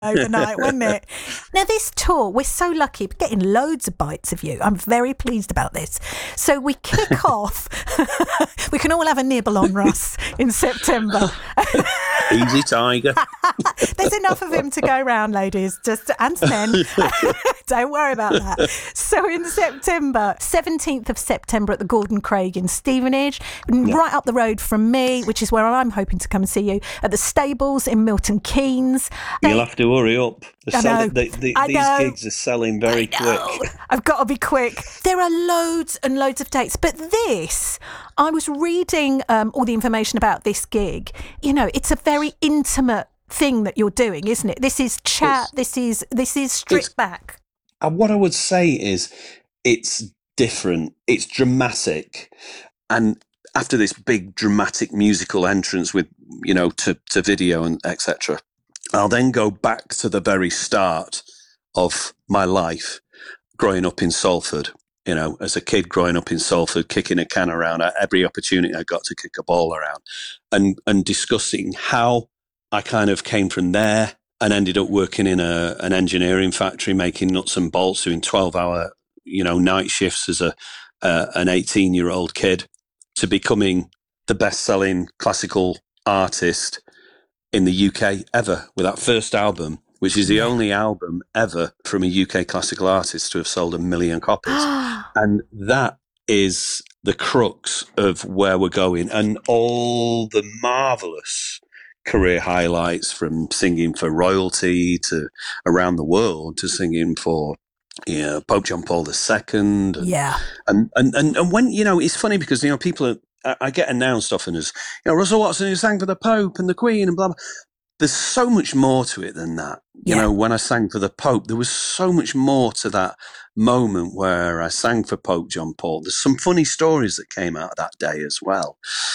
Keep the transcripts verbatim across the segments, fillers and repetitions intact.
overnight, wasn't it? Now, this tour, we're so lucky, we're getting loads of bites of you. I'm very pleased about this. So we kick off, we can all have a nibble on Russ in September. Easy, Tiger. There's enough of him to go round, ladies, just and men. Don't worry about that. So in September, seventeenth of September at the Gordon Craig in Stevenage, yeah. right up the road from me, which is where I'm hoping to come and see you, at the Stables in Milton Keynes. You'll have to hurry up. The I sell- know. the, the, I these know. gigs are selling very quick. I've got to be quick. There are loads and loads of dates, but this, I was reading um, all the information about this gig. You know, it's a very intimate thing that you're doing, isn't it? This is chat. It's, this is this is stripped back. And what I would say is, it's different. It's dramatic, and after this big dramatic musical entrance with, you know, to to video and et cetera, I'll then go back to the very start of my life, growing up in Salford. You know, as a kid growing up in Salford, kicking a can around at every opportunity I got to kick a ball around, and and discussing how I kind of came from there and ended up working in a an engineering factory, making nuts and bolts, doing twelve hour, you know, night shifts as a uh, an eighteen year old kid, to becoming the best selling classical artist in the U K ever with that first album, which is the only album ever from a U K classical artist to have sold a million copies. And that is the crux of where we're going, and all the marvellous career highlights, from singing for royalty to around the world to singing for, you know, Pope John Paul the Second. And, yeah. And, and, and, and when, you know, it's funny because, you know, people are, I get announced often as, you know, Russell Watson, who sang for the Pope and the Queen and blah, blah. There's so much more to it than that. You yeah. know, when I sang for the Pope, there was so much more to that moment where I sang for Pope John Paul. There's some funny stories that came out of that day as well.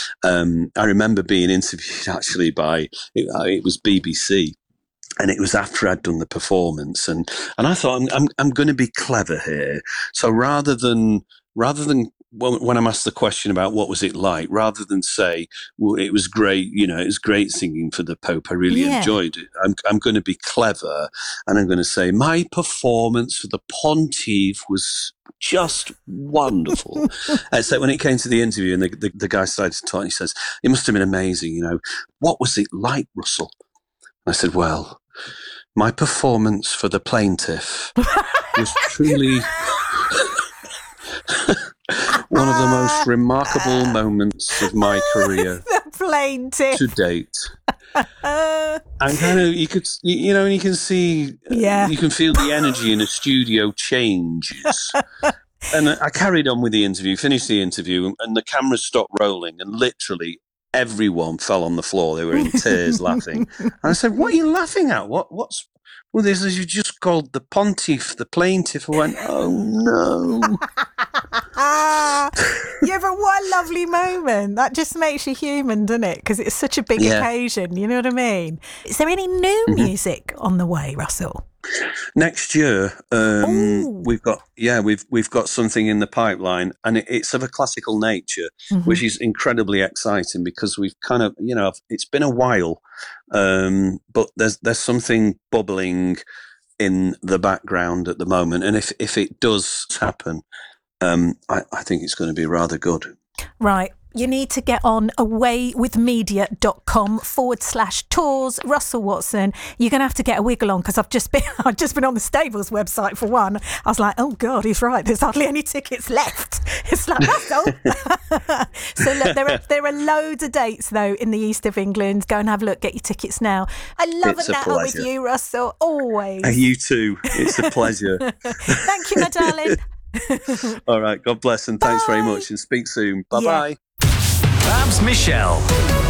Um, I remember being interviewed actually by, it, it was B B C. And it was after I'd done the performance, and, and I thought I'm I'm, I'm going to be clever here. So rather than rather than when I'm asked the question about what was it like, rather than say, well, it was great, you know, it was great singing for the Pope, I really yeah. enjoyed it. I'm I'm going to be clever, and I'm going to say my performance for the Pontiff was just wonderful. uh, so when it came to the interview, and the, the the guy started to talk, and he says, "It must have been amazing, you know. What was it like, Russell?" I said, "Well, my performance for the Plaintiff was truly one of the most remarkable moments of my career The Plaintiff to date." And kind of, you could, you know, and you can see, yeah. you can feel the energy in a studio changes. And I carried on with the interview, finished the interview, and the cameras stopped rolling, and literally everyone fell on the floor. They were in tears laughing. And I said, "What are you laughing at? What? What's..." "Well, this is, you just called the Pontiff, the Plaintiff." I went, "Oh, no." Yeah, but what a lovely moment. That just makes you human, doesn't it? Because it's such a big yeah. occasion, you know what I mean? Is there any new Mm-hmm. music on the way, Russell? Next year, um, we've got yeah, we've we've got something in the pipeline, and it, it's of a classical nature, mm-hmm. which is incredibly exciting because we've kind of, you know, it's been a while, um, but there's there's something bubbling in the background at the moment, and if if it does happen, um, I, I think it's going to be rather good. Right. You need to get on awaywithmedia.com forward slash tours. Russell Watson, you're going to have to get a wiggle on, because I've just been I've just been on the Stables website for one. I was like, oh God, he's right. There's hardly any tickets left. It's like, Russell. So look, there are there are loads of dates though in the east of England. Go and have a look. Get your tickets now. I love it's a natter with you, Russell. Always. And you too. It's a pleasure. Thank you, my darling. All right. God bless, and thanks Bye. very much, and speak soon. Bye bye. Yeah. Babs Michelle.